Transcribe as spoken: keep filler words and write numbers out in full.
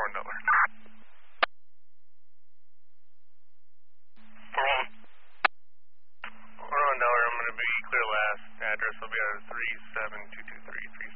one Delaware. four one. four one Delaware, I'm going to be clear last. Address will be out of three seven two two.